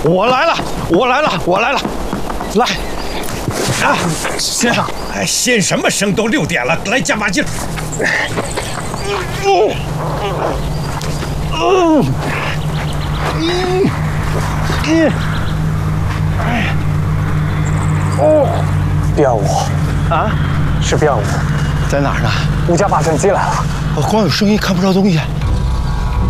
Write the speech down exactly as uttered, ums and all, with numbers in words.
我来了，我来了，我来了，来，啊，先生， 哎，先什么生？都六点了，来加把劲儿。 嗯，嗯，嗯，嗯，哎，哦， 编舞啊， 是编舞， 在哪儿呢？ 吴家坝战机来了， 我光有声音看不着东西。